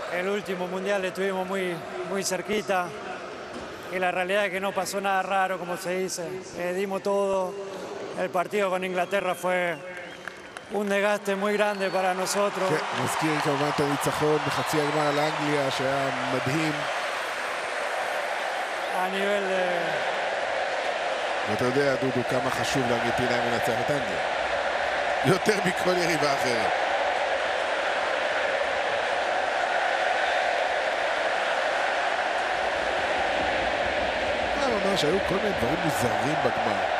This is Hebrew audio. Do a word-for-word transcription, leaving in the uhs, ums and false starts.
el último mundial estuvimos muy, muy cerquita y la realidad es que no pasó nada raro, como se dice. Eh, dimos todo. El partido con Inglaterra fue un desgaste muy grande para nosotros. כן, נזכיר כמובן את הניצחון בחצי הגמר על אנגליה שהיה מדהים. A nivel de... ואתה יודע, דודו, כמה חשוב לארגנטינה מנצח את אנגליה. יותר מכל יריבה אחרת. אני אומר שהיו כל מיני דברים מוזרים בגמר.